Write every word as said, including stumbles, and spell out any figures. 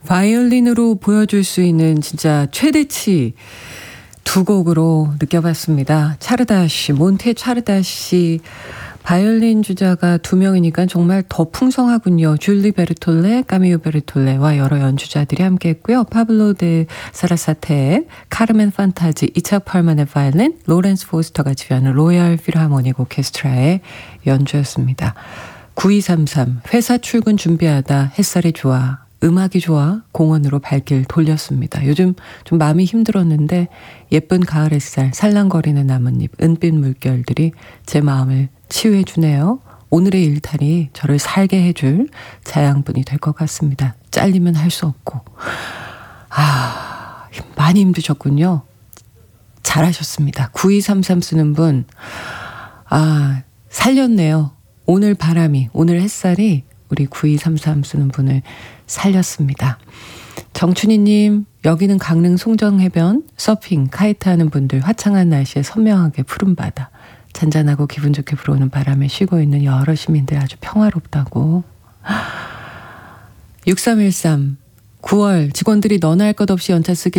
바이올린으로 보여줄 수 있는 진짜 최대치 두 곡으로 느껴봤습니다. 차르다시, 몬테 차르다시 바이올린 주자가 두 명이니까 정말 더 풍성하군요. 줄리 베르톨레, 까미오 베르톨레와 여러 연주자들이 함께했고요. 파블로 데 사라사테, 카르멘 판타지, 이착 펄만의 바이올린, 로렌스 포스터가 지휘하는 로얄 필하모닉 오케스트라의 연주였습니다. 구이삼삼, 회사 출근 준비하다 햇살이 좋아, 음악이 좋아 공원으로 발길 돌렸습니다. 요즘 좀 마음이 힘들었는데 예쁜 가을 햇살, 살랑거리는 나뭇잎, 은빛 물결들이 제 마음을 치유해 주네요. 오늘의 일탈이 저를 살게 해줄 자양분이 될 것 같습니다. 잘리면 할 수 없고. 아, 많이 힘드셨군요. 잘하셨습니다. 구이삼삼 쓰는 분, 아, 살렸네요. 오늘 바람이, 오늘 햇살이 우리 구이삼삼 쓰는 분을 살렸습니다. 정춘희님, 여기는 강릉 송정해변, 서핑, 카이트 하는 분들 화창한 날씨에 선명하게 푸른 바다, 잔잔하고 기분 좋게 불어오는 바람에 쉬고 있는 여러 시민들 아주 평화롭다고. 육삼일삼, 구월 직원들이 너나 할 것 없이 연차 쓰길